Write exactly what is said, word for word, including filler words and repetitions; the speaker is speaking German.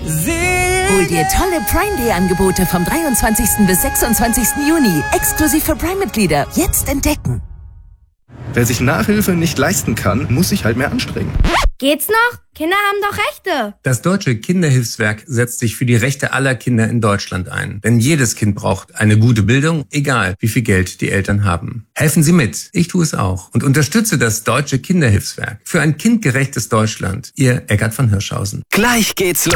Hol dir tolle Prime Day Angebote vom dreiundzwanzigsten bis sechsundzwanzigsten Juni. Exklusiv für Prime-Mitglieder. Jetzt entdecken. Wer sich Nachhilfe nicht leisten kann, muss sich halt mehr anstrengen. Geht's noch? Kinder haben doch Rechte. Das Deutsche Kinderhilfswerk setzt sich für die Rechte aller Kinder in Deutschland ein. Denn jedes Kind braucht eine gute Bildung, egal wie viel Geld die Eltern haben. Helfen Sie mit. Ich tue es auch. Und unterstütze das Deutsche Kinderhilfswerk. Für ein kindgerechtes Deutschland. Ihr Eckart von Hirschhausen. Gleich geht's los.